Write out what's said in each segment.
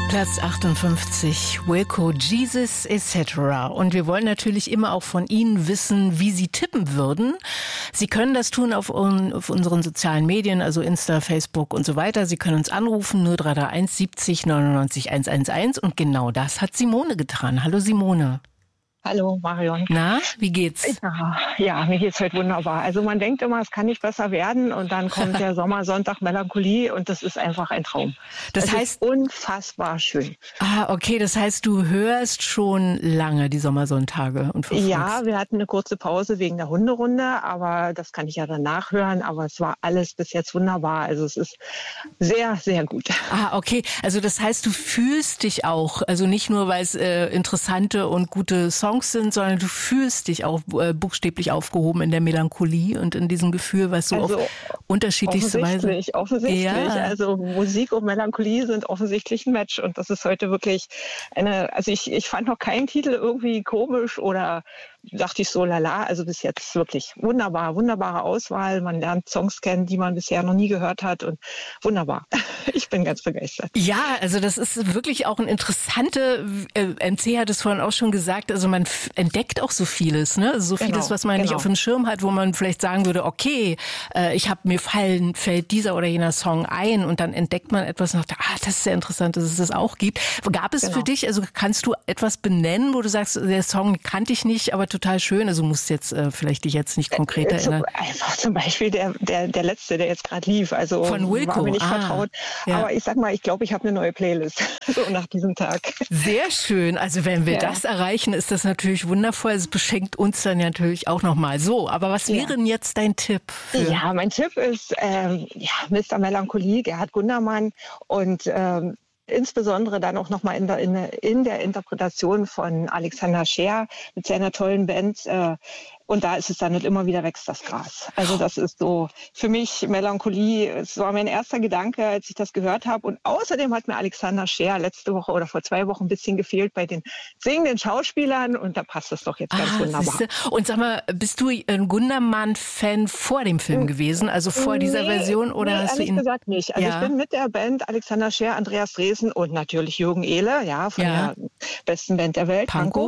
Platz 58, Wilco, Jesus etc. Und wir wollen natürlich immer auch von Ihnen wissen, wie Sie tippen würden. Sie können das tun auf unseren sozialen Medien, also Insta, Facebook und so weiter. Sie können uns anrufen, 0331 70 99 111. Und genau das hat Simone getan. Hallo Simone. Hallo Marion. Na, wie geht's? Ja, mir geht's heute wunderbar. Also man denkt immer, es kann nicht besser werden und dann kommt der Sommersonntag Melancholie und das ist einfach ein Traum. Das heißt, ist unfassbar schön. Okay, das heißt, du hörst schon lange die Sommersonntage und verfolgst. Ja, wir hatten eine kurze Pause wegen der Hunderunde, aber das kann ich ja dann nachhören. Aber es war alles bis jetzt wunderbar. Also es ist sehr, sehr gut. Okay. Also das heißt, du fühlst dich auch, also nicht nur, weil es interessante und gute Songs sind, sondern du fühlst dich auch buchstäblich aufgehoben in der Melancholie und in diesem Gefühl, was so auf unterschiedlichste Weise. Offensichtlich. Ja. Also Musik und Melancholie sind offensichtlich ein Match und das ist heute wirklich also ich fand noch keinen Titel irgendwie komisch oder dachte ich so, lala, also bis jetzt wirklich wunderbare Auswahl. Man lernt Songs kennen, die man bisher noch nie gehört hat und wunderbar. Ich bin ganz begeistert. Ja, also das ist wirklich auch ein interessante, MC hat es vorhin auch schon gesagt, also man entdeckt auch so vieles, ne? Also so vieles, was man nicht auf dem Schirm hat, wo man vielleicht sagen würde, okay, fällt dieser oder jener Song ein und dann entdeckt man etwas und sagt, das ist sehr interessant, dass es das auch gibt. Gab es für dich, also kannst du etwas benennen, wo du sagst, der Song kannte ich nicht, aber total schön, also musst jetzt vielleicht dich jetzt nicht konkret erinnern. Einfach zum Beispiel der letzte, der jetzt gerade lief, also von Wilco. War mir nicht vertraut. Ja. Aber ich sag mal, ich glaube, ich habe eine neue Playlist, so nach diesem Tag. Sehr schön, also wenn wir das erreichen, ist das natürlich wundervoll, es beschenkt uns dann natürlich auch nochmal so, aber was wäre denn jetzt dein Tipp? Ja, mein Tipp ist Mr. Melancholie, Gerhard Gundermann und insbesondere dann auch nochmal in der Interpretation von Alexander Scheer mit seiner tollen Band. Und da ist es dann und immer wieder wächst das Gras. Also das ist so für mich Melancholie. Es war mein erster Gedanke, als ich das gehört habe. Und außerdem hat mir Alexander Scheer letzte Woche oder vor 2 Wochen ein bisschen gefehlt bei den singenden Schauspielern. Und da passt es doch jetzt ganz wunderbar. Und sag mal, bist du ein Gundermann-Fan vor dem Film gewesen? Also vor dieser Version? Oder hast du ihn? Ehrlich gesagt nicht. Also ich bin mit der Band Alexander Scheer, Andreas Dresen und natürlich Jürgen Ehle, von der besten Band der Welt, Pankow.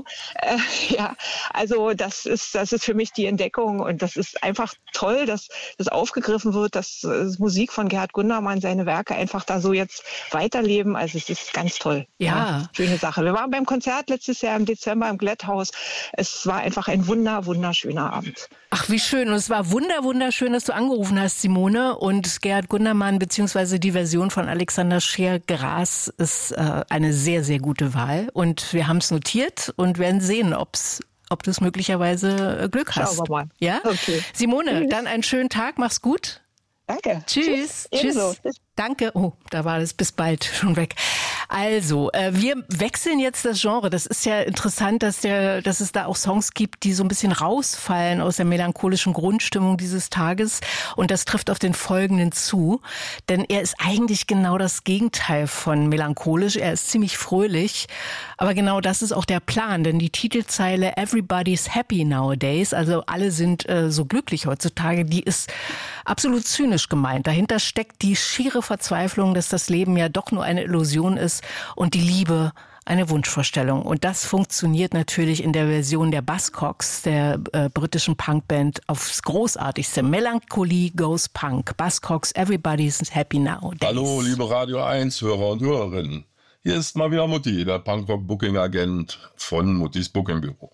Also das ist für mich die Entdeckung und das ist einfach toll, dass das aufgegriffen wird, dass Musik von Gerhard Gundermann, seine Werke einfach da so jetzt weiterleben. Also es ist ganz toll. Ja, schöne Sache. Wir waren beim Konzert letztes Jahr im Dezember im Glätthaus. Es war einfach ein wunderschöner Abend. Ach, wie schön. Und es war wunderschön, dass du angerufen hast, Simone. Und Gerhard Gundermann beziehungsweise die Version von Alexander Scheer, Gras, ist eine sehr, sehr gute Wahl. Und wir haben es notiert und werden sehen, ob du es möglicherweise Glück hast. Schauen wir mal. Ja? Okay. Simone, dann einen schönen Tag. Mach's gut. Danke. Tschüss. Tschüss. Danke. Oh, da war das bis bald schon weg. Also, wir wechseln jetzt das Genre. Das ist ja interessant, dass es da auch Songs gibt, die so ein bisschen rausfallen aus der melancholischen Grundstimmung dieses Tages. Und das trifft auf den folgenden zu. Denn er ist eigentlich genau das Gegenteil von melancholisch. Er ist ziemlich fröhlich. Aber genau das ist auch der Plan. Denn die Titelzeile Everybody's happy nowadays, also alle sind so glücklich heutzutage, die ist absolut zynisch gemeint. Dahinter steckt die schiere Verzweiflung, dass das Leben ja doch nur eine Illusion ist und die Liebe eine Wunschvorstellung. Und das funktioniert natürlich in der Version der Buzzcocks, der britischen Punkband, aufs Großartigste. Melancholy goes Punk. Buzzcocks, everybody's happy nowadays. Hallo, liebe Radio 1 Hörer und Hörerinnen. Hier ist mal wieder Mutti, der Punkrock-Booking-Agent von Muttis Booking-Büro.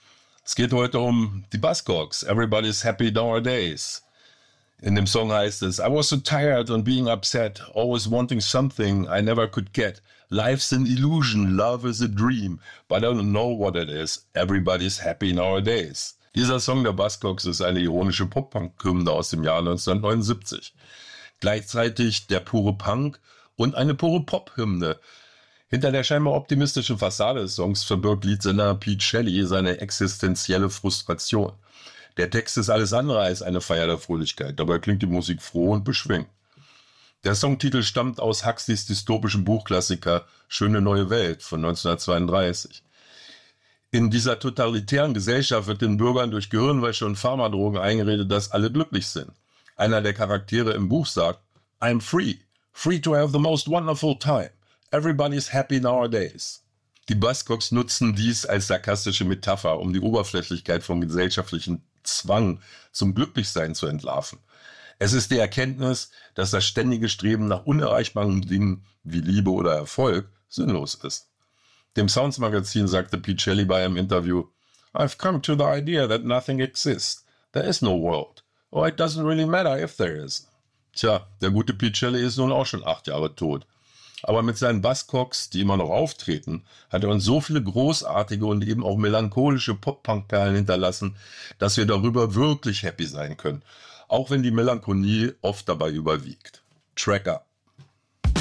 Es geht heute um die Buzzcocks, everybody's happy nowadays. In dem Song heißt es, I was so tired on being upset, always wanting something I never could get. Life's an illusion, love is a dream, but I don't know what it is. Everybody's happy nowadays. Dieser Song der Buzzcocks ist eine ironische Pop-Punk-Hymne aus dem Jahr 1979. Gleichzeitig der pure Punk und eine pure Pop-Hymne. Hinter der scheinbar optimistischen Fassade des Songs verbirgt Leadsänger Pete Shelley seine existenzielle Frustration. Der Text ist alles andere als eine Feier der Fröhlichkeit, dabei klingt die Musik froh und beschwingt. Der Songtitel stammt aus Huxleys dystopischem Buchklassiker Schöne neue Welt von 1932. In dieser totalitären Gesellschaft wird den Bürgern durch Gehirnwäsche und Pharmadrogen eingeredet, dass alle glücklich sind. Einer der Charaktere im Buch sagt, I'm free to have the most wonderful time. Everybody's happy nowadays. Die Buzzcocks nutzen dies als sarkastische Metapher, um die Oberflächlichkeit von gesellschaftlichen Zwang zum Glücklichsein zu entlarven. Es ist die Erkenntnis, dass das ständige Streben nach unerreichbaren Dingen wie Liebe oder Erfolg sinnlos ist. Dem Sounds-Magazin sagte Pete Shelley bei einem Interview, I've come to the idea that nothing exists. There is no world. Or it doesn't really matter if there is. Tja, der gute Pete Shelley ist nun auch schon 8 Jahre tot. Aber mit seinen Buzzcocks, die immer noch auftreten, hat er uns so viele großartige und eben auch melancholische Pop-Punk-Perlen hinterlassen, dass wir darüber wirklich happy sein können. Auch wenn die Melancholie oft dabei überwiegt. Track up.